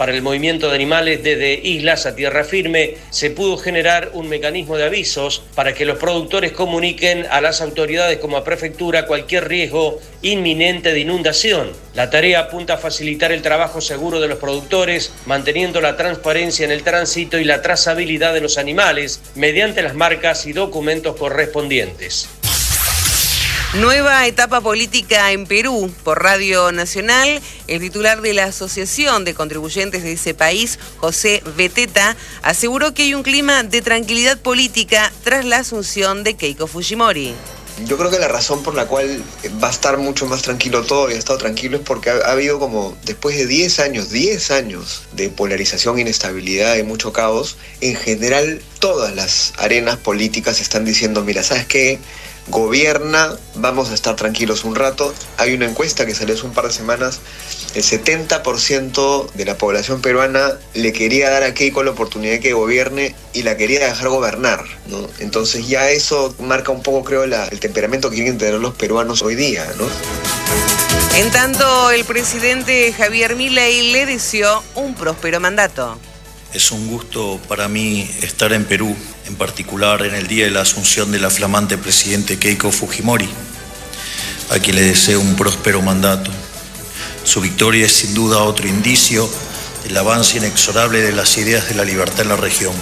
para el movimiento de animales desde islas a tierra firme, se pudo generar un mecanismo de avisos para que los productores comuniquen a las autoridades como a prefectura cualquier riesgo inminente de inundación. La tarea apunta a facilitar el trabajo seguro de los productores, manteniendo la transparencia en el tránsito y la trazabilidad de los animales mediante las marcas y documentos correspondientes. Nueva etapa política en Perú. Por Radio Nacional, el titular de la Asociación de Contribuyentes de ese país, José Beteta, aseguró que hay un clima de tranquilidad política tras la asunción de Keiko Fujimori. Yo creo que la razón por la cual va a estar mucho más tranquilo todo y ha estado tranquilo es porque ha habido como, después de 10 años de polarización, inestabilidad y mucho caos, en general todas las arenas políticas están diciendo, mira, ¿sabes qué? Gobierna, vamos a estar tranquilos un rato. Hay una encuesta que salió hace un par de semanas, el 70% de la población peruana le quería dar a Keiko la oportunidad de que gobierne y la quería dejar gobernar, ¿no? Entonces ya eso marca un poco, creo, el temperamento que quieren tener los peruanos hoy día, ¿no? En tanto, el presidente Javier Milei le deseó un próspero mandato. Es un gusto para mí estar en Perú, en particular en el día de la asunción de la flamante presidente Keiko Fujimori, a quien le deseo un próspero mandato. Su victoria es sin duda otro indicio del avance inexorable de las ideas de la libertad en la región.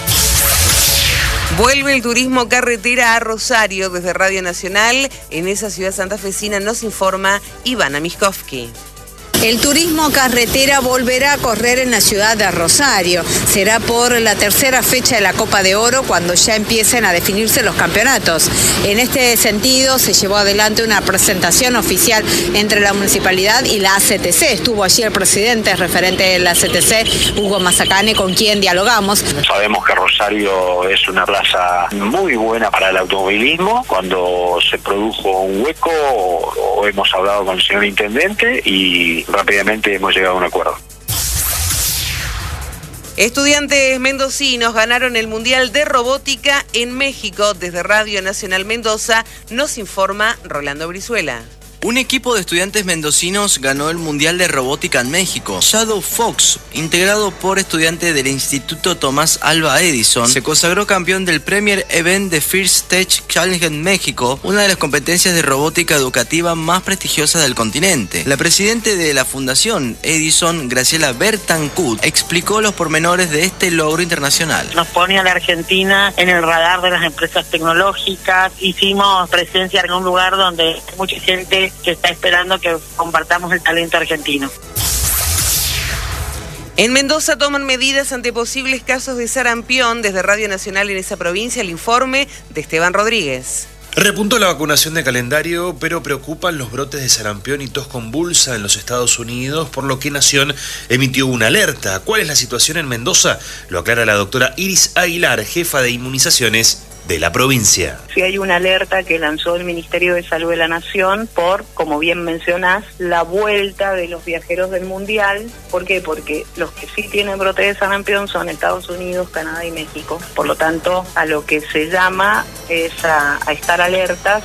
Vuelve el turismo carretera a Rosario desde Radio Nacional. En esa ciudad santafesina nos informa Ivana Miskovsky. El turismo carretera volverá a correr en la ciudad de Rosario. Será por la tercera fecha de la Copa de Oro cuando ya empiecen a definirse los campeonatos. En este sentido se llevó adelante una presentación oficial entre la municipalidad y la ACTC. Estuvo allí el presidente referente de la ACTC, Hugo Mazacane, con quien dialogamos. Sabemos que Rosario es una plaza muy buena para el automovilismo. Cuando se produjo un hueco o hemos hablado con el señor intendente y rápidamente hemos llegado a un acuerdo. Estudiantes mendocinos ganaron el Mundial de Robótica en México. Desde Radio Nacional Mendoza nos informa Rolando Brizuela. Un equipo de estudiantes mendocinos ganó el Mundial de Robótica en México. Shadow Fox, integrado por estudiantes del Instituto Tomás Alva Edison, se consagró campeón del Premier Event de First Tech Challenge en México, una de las competencias de robótica educativa más prestigiosas del continente. La presidenta de la Fundación Edison, Graciela Bertancourt, explicó los pormenores de este logro internacional. Nos pone a la Argentina en el radar de las empresas tecnológicas. Hicimos presencia en un lugar donde mucha gente que está esperando que compartamos el talento argentino. En Mendoza toman medidas ante posibles casos de sarampión. Desde Radio Nacional en esa provincia, el informe de Esteban Rodríguez. Repuntó la vacunación de calendario, pero preocupan los brotes de sarampión y tos convulsa en los Estados Unidos, por lo que Nación emitió una alerta. ¿Cuál es la situación en Mendoza? Lo aclara la doctora Iris Aguilar, jefa de inmunizaciones de la provincia. Sí, hay una alerta que lanzó el Ministerio de Salud de la Nación por, como bien mencionás, la vuelta de los viajeros del Mundial. ¿Por qué? Porque los que sí tienen brote de sarampión son Estados Unidos, Canadá y México. Por lo tanto, a lo que se llama es a estar alertas.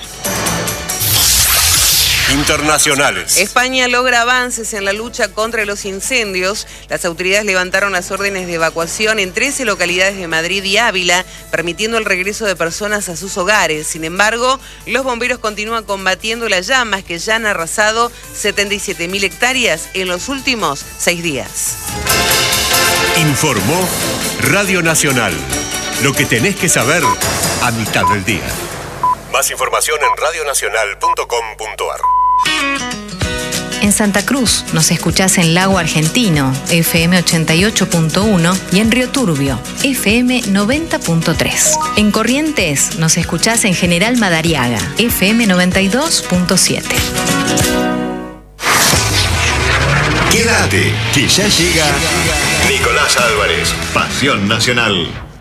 Internacionales. España logra avances en la lucha contra los incendios. Las autoridades levantaron las órdenes de evacuación en 13 localidades de Madrid y Ávila, permitiendo el regreso de personas a sus hogares. Sin embargo, los bomberos continúan combatiendo las llamas que ya han arrasado 77.000 hectáreas en los últimos 6 días. Informó Radio Nacional. Lo que tenés que saber a mitad del día. Más información en radionacional.com.ar. En Santa Cruz nos escuchás en Lago Argentino, FM 88.1 y en Río Turbio, FM 90.3. En Corrientes nos escuchás en General Madariaga, FM 92.7. Quédate, que ya llega Nicolás Álvarez, Pasión Nacional.